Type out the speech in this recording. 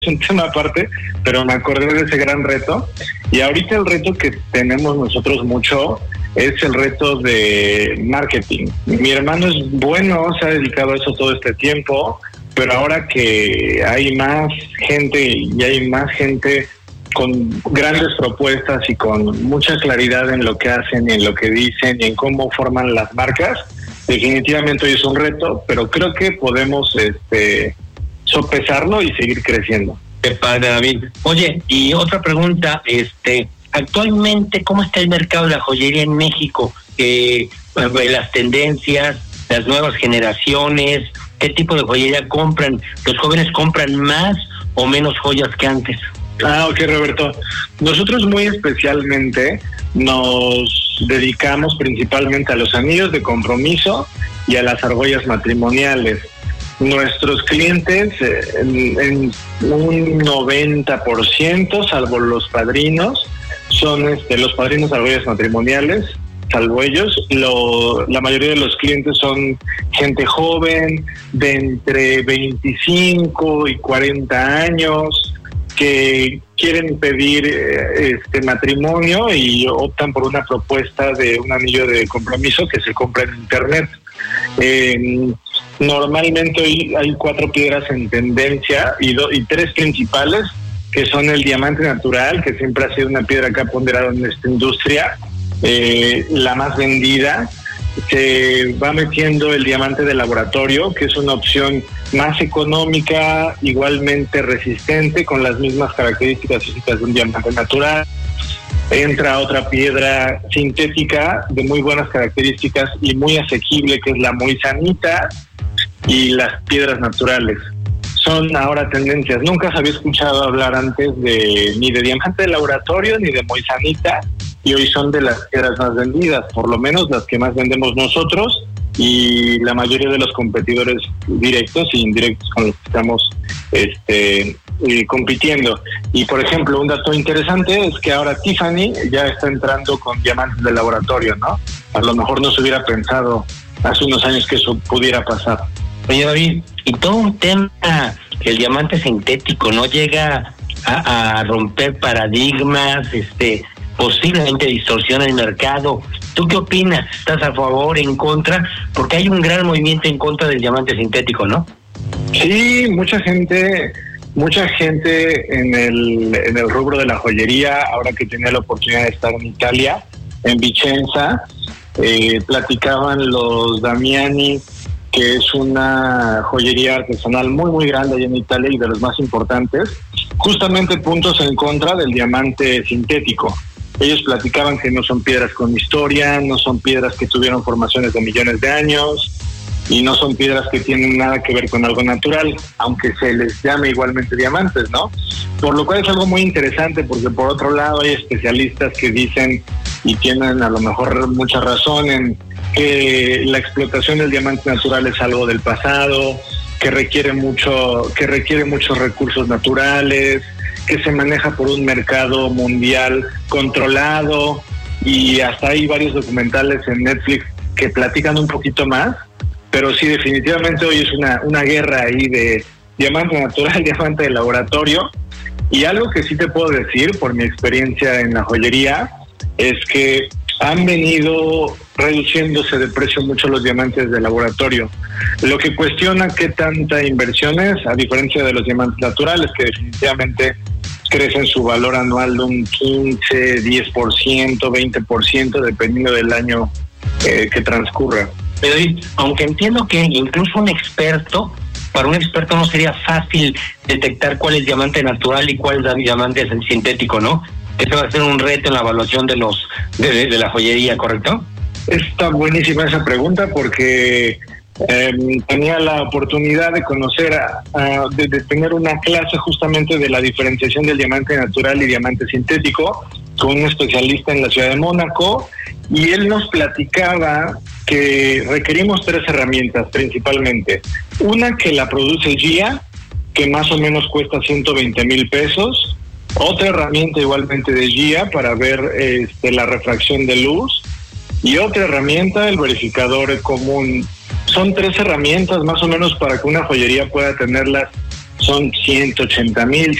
un tema aparte, pero me acordé de ese gran reto. Y ahorita el reto que tenemos nosotros mucho es el reto de marketing. Mi hermano es bueno, se ha dedicado a eso todo este tiempo, pero ahora que hay más gente y hay más gente con grandes propuestas y con mucha claridad en lo que hacen y en lo que dicen y en cómo forman las marcas, definitivamente hoy es un reto, pero creo que podemos sopesarlo y seguir creciendo. Qué padre, David. Oye, y otra pregunta, actualmente, ¿cómo está el mercado de la joyería en México? Las tendencias, las nuevas generaciones, ¿qué tipo de joyería compran? ¿Los jóvenes compran más o menos joyas que antes? Ok, Roberto. Nosotros muy especialmente nos dedicamos principalmente a los anillos de compromiso y a las argollas matrimoniales. Nuestros clientes, en un 90%, salvo los padrinos, son los padrinos argollas matrimoniales, salvo ellos. La mayoría de los clientes son gente joven, de entre 25 y 40 años, que quieren pedir matrimonio y optan por una propuesta de un anillo de compromiso que se compra en internet. Normalmente hoy hay 4 piedras en tendencia y 3 principales, que son el diamante natural, que siempre ha sido una piedra que ha ponderado en esta industria, la más vendida. Se va metiendo el diamante de laboratorio, que es una opción más económica, igualmente resistente, con las mismas características físicas de un diamante natural. Entra otra piedra sintética de muy buenas características y muy asequible, que es la moisanita, y las piedras naturales. Son ahora tendencias. Nunca se había escuchado hablar antes ni de diamante de laboratorio ni de moisanita, y hoy son de las piedras más vendidas, por lo menos las que más vendemos nosotros y la mayoría de los competidores directos e indirectos con los que estamos compitiendo. Y por ejemplo, un dato interesante es que ahora Tiffany ya está entrando con diamantes de laboratorio, ¿no? A lo mejor no se hubiera pensado hace unos años que eso pudiera pasar. Oye, David, y todo un tema, el diamante sintético, ¿no llega a romper paradigmas, posiblemente distorsiona el mercado? ¿Tú qué opinas? ¿Estás a favor, en contra? Porque hay un gran movimiento en contra del diamante sintético, ¿no? Sí, mucha gente en el rubro de la joyería, ahora que tenía la oportunidad de estar en Italia, en Vicenza, platicaban los Damiani, que es una joyería artesanal muy muy grande allá en Italia y de los más importantes, justamente puntos en contra del diamante sintético. Ellos platicaban que no son piedras con historia, no son piedras que tuvieron formaciones de millones de años y no son piedras que tienen nada que ver con algo natural, aunque se les llame igualmente diamantes, ¿no? Por lo cual es algo muy interesante, porque por otro lado hay especialistas que dicen, y tienen a lo mejor mucha razón, en que la explotación del diamante natural es algo del pasado, que requiere muchos recursos naturales, que se maneja por un mercado mundial controlado, y hasta hay varios documentales en Netflix que platican un poquito más, pero sí, definitivamente hoy es una guerra ahí de diamante natural, diamante de laboratorio. Y algo que sí te puedo decir por mi experiencia en la joyería es que han venido reduciéndose de precio mucho los diamantes de laboratorio, lo que cuestiona qué tanta inversión es, a diferencia de los diamantes naturales, que definitivamente crecen su valor anual de un 15, 10%, 20%, dependiendo del año que transcurra. Pero aunque entiendo que incluso para un experto no sería fácil detectar cuál es diamante natural y cuál es diamante sintético, ¿no? Eso va a ser un reto en la evaluación de la joyería, ¿correcto? Está buenísima esa pregunta, porque tenía la oportunidad de conocer, de tener una clase justamente de la diferenciación del diamante natural y diamante sintético con un especialista en la ciudad de Mónaco, y él nos platicaba que requerimos 3 herramientas principalmente. Una que la produce GIA, que más o menos cuesta 120,000 pesos. Otra herramienta igualmente de GIA para ver la refracción de luz. Y otra herramienta, el verificador común. Son 3 herramientas más o menos para que una joyería pueda tenerlas son 180,000,